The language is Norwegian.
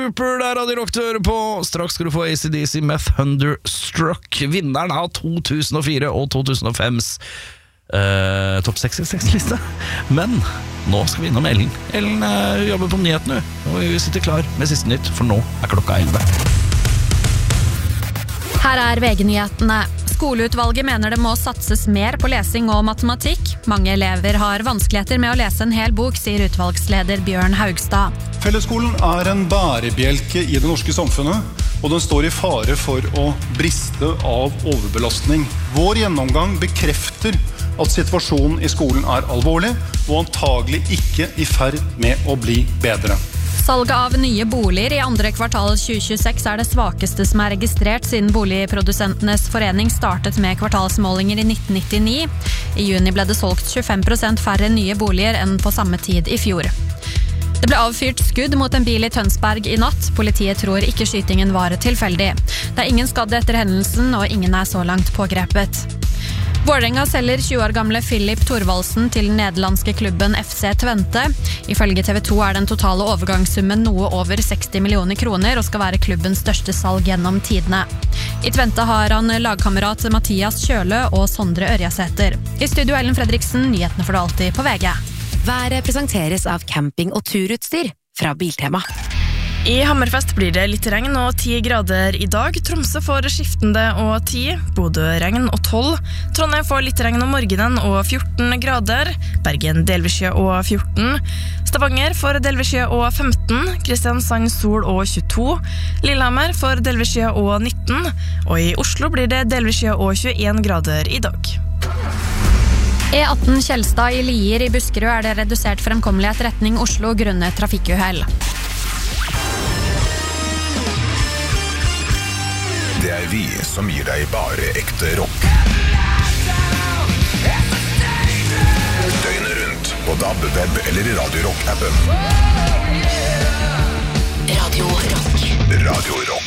Super, der hadde Rock til å høre på. Straks skal du få AC/DC med Thunderstruck, vinneren av 2004 og 2005s Topp 66-liste. Men nå skal vi innom Ellen. Ellen jobber på nyhetene, og vi sitter klar med siste nytt, for nå klokka 11. Her VG-nyhetene. Skoleutvalget mener det må satses mer på lesing og matematikk. Mange elever har vanskeligheter med å lese en hel bok, sier utvalgsleder Bjørn Haugstad. Fellesskolen en bærebjelke i det norske samfunnet, og den står i fare for å briste av overbelastning. Vår gjennomgang bekrefter at situasjonen i skolen alvorlig, og antagelig ikke i ferd med å bli bedre. Salget av nye boliger i andre kvartal 2026 det svakeste som registrert siden Boligprodusentenes forening startet med kvartalsmålinger i 1999. I juni ble det solgt 25% færre nye boliger enn på samme tid i fjor. Det ble avfyrt skudd mot en bil i Tønsberg i natt. Politiet tror ikke skytingen var tilfeldig. Det ingen skadde etter hendelsen, og ingen så langt pågrepet. Vålerenga selger 20 år gamle Philip Thorvaldsen til den nederlandske klubben FC Twente. Ifølge TV 2 den totale overgangssummen noe over 60 millioner kroner og skal være klubbens største salg gjennom tidene. I Twente har han lagkamerat Mathias Kjølø og Sondre Ørjasæter. I studio Ellen Fredriksen, nyhetene får du alltid på VG. Været presenteres av camping- og turutstyr fra Biltema. I Hammerfest blir det litt regn og 10 grader i dag. Tromsø får skiftende og 10, Bodø regn og 12. Trondheim får litt regn om morgenen og 14 grader. Bergen delvis skya og 14. Stavanger får delvis skya og 15. Kristiansand sol og 22. Lillehammer får delvis skya og 19. Og i Oslo blir det delvis skya og 21 grader i dag. E18 Kjellstad i Lier i Buskerud det redusert fremkommelighet retning Oslo grunnet trafikkuhell. Det vi som gir deg bare ekte rock. Døgnet rundt på DAB, web eller i Radio Rock-appen. Radio Rock. Radio Rock.